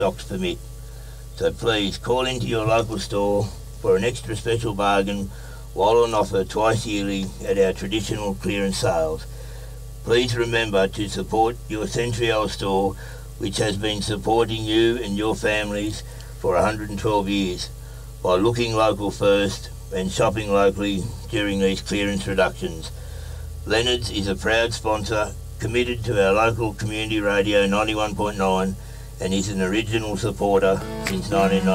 stocks permit. So please call into your local store for an extra special bargain while on offer twice yearly at our traditional clearance sales. Please remember to support your century-old store, which has been supporting you and your families for 112 years by looking local first and shopping locally during these clearance reductions. Leonard's is a proud sponsor committed to our local community radio 91.9 and is an original supporter since 1990.